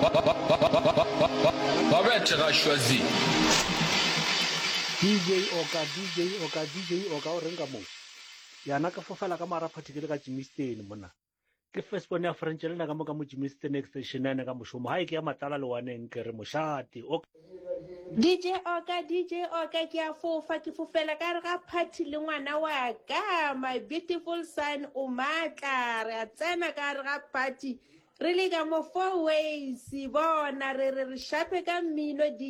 babethe gashwazi DJ Oka o reng ka mo yana ka fofela ka mara particular ka Jimistin mona ke first one ya French le na ka mo Jimistin extension ene ka moshomo ha ke ya matala le waneng ke re moshati DJ Oka ke a fofa ke fofela ka re ga party le ngwana wa ka my beautiful son o matla re a tsena ka re ga party re le ka mo 4 ways bona re shape ka mmino